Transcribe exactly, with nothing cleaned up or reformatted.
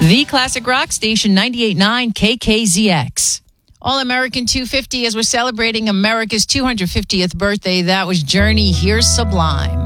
The Classic Rock Station ninety-eight point nine K K Z X. All-American two fifty as we're celebrating America's two hundred fiftieth birthday. That was Journey, Here's Sublime.